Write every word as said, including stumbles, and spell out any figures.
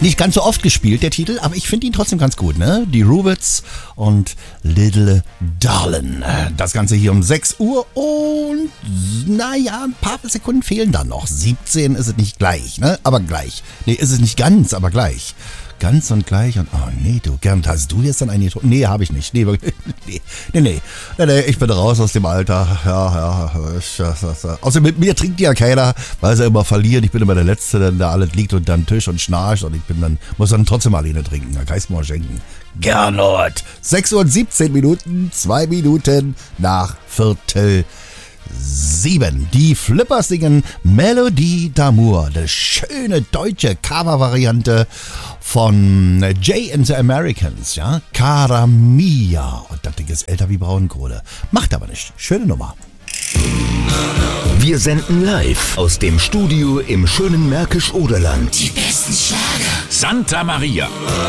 Nicht ganz so oft gespielt, der Titel, aber ich finde ihn trotzdem ganz gut, ne? Die Rubettes und Little Darlin'. Das Ganze hier um sechs Uhr und naja, ein paar Sekunden fehlen dann noch. siebzehn ist es nicht gleich, ne? Aber gleich. Nee, ist es nicht ganz, aber gleich. Ganz und gleich und, oh nee, du, Gerd, hast du jetzt dann eine, nee, habe ich nicht, nee, nee, nee, nee, nee, nee, ich bin raus aus dem Alter, ja, ja, ich, ja, ja. Außerdem mit mir trinkt ja keiner, weil sie immer verlieren, ich bin immer der Letzte, der da alles liegt unter dem Tisch und schnarcht und ich bin dann, muss dann trotzdem alleine trinken, da kann ich's mal schenken. Gernot, sechs Uhr und siebzehn Minuten, zwei Minuten nach Viertel sieben. Die Flippers singen Melodie d'Amour, eine schöne deutsche Cover-Variante von Jay and the Americans, ja, Cara Mia. Und das Ding ist älter wie Braunkohle. Macht aber nicht. Schöne Nummer. Wir senden live aus dem Studio im schönen Märkisch-Oderland. Die besten Schlager. Santa Maria.